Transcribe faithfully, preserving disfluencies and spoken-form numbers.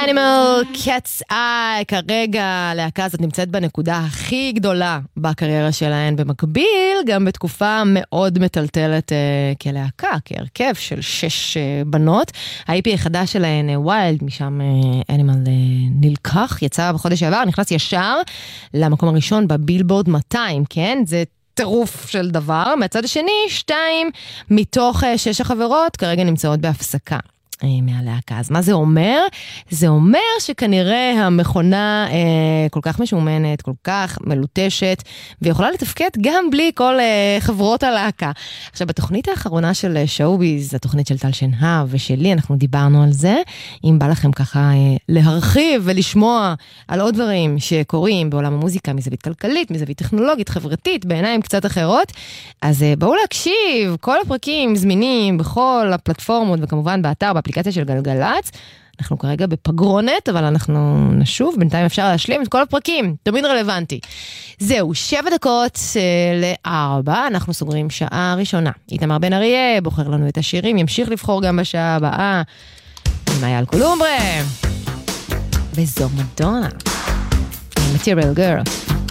אנימל, קאטס איי, כרגע הלהקה הזאת נמצאת בנקודה הכי גדולה בקריירה שלהן, במקביל גם בתקופה מאוד מטלטלת אה, כלהקה, כהרכב של שש אה, בנות. ה-אי פי החדש שלהן, ווילד, משם אנימל אה, אה, נלקח, יצא בחודש שעבר, נכנס ישר למקום הראשון בבילבורד מאתיים, כן? זה טירוף של דבר. מהצד השני, שתיים מתוך אה, שש החברות כרגע נמצאות בהפסקה מהלהקה. אז מה זה אומר? זה אומר שכנראה המכונה אה, כל כך משומנת, כל כך מלוטשת, ויכולה לתפקד גם בלי כל אה, חברות הלהקה. עכשיו, בתוכנית האחרונה של שואוביז, התוכנית של טל שנהב ושלי, אנחנו דיברנו על זה. אם בא לכם ככה אה, להרחיב ולשמוע על עוד דברים שקורים בעולם המוזיקה, מזווית כלכלית, מזווית טכנולוגית, חברתית, בעיניים קצת אחרות, אז אה, בואו להקשיב. כל הפרקים זמינים בכל הפלטפורמות, וכמובן באתר, באפליקציה של גלגלץ. אנחנו כרגע בפגרונת, אבל אנחנו נשוב, בינתיים אפשר להשלים את כל הפרקים, תמיד רלוונטי. זהו, שבע דקות אה, לארבע, אנחנו סוגרים שעה ראשונה. איתמר בן אריה בוחר לנו את השירים, ימשיך לבחור גם בשעה הבאה. עם אייל קולומברה, וזו מדונה, Material Girl.